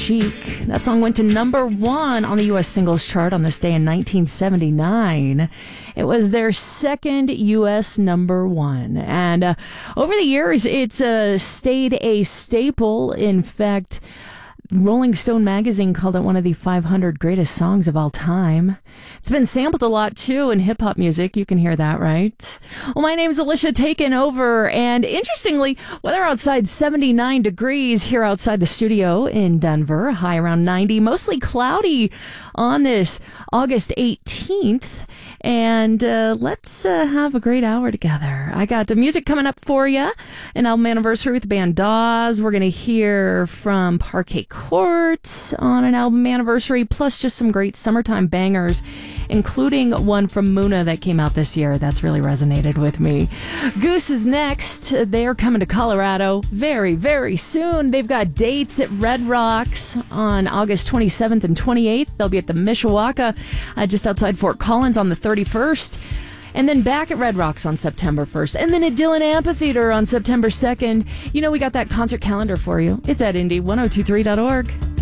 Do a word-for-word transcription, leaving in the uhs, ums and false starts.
Chic. That song went to number one on the U S singles chart on this day in nineteen seventy-nine. It was their second U S number one. And uh, over the years, it's uh, stayed a staple. In fact, Rolling Stone magazine called it one of the five hundred greatest songs of all time. It's been sampled a lot, too, in hip-hop music. You can hear that, right? Well, my name's Alicia, taking over. And interestingly, weather outside seventy-nine degrees here outside the studio in Denver. High around ninety. Mostly cloudy on this August eighteenth. And uh, let's uh, have a great hour together. I got the music coming up for you. An album anniversary with the band Dawes. We're going to hear from Parquet Court on an album anniversary, plus just some great summertime bangers, including one from Muna that came out this year. That's really resonated with me. Goose is next. They're coming to Colorado very, very soon. They've got dates at Red Rocks on August twenty-seventh and twenty-eighth. They'll be at the Mishawaka uh, just outside Fort Collins on the thirty-first. And then back at Red Rocks on September first. And then at Dillon Amphitheater on September second. You know, we got that concert calendar for you. It's at Indy ten twenty-three dot org.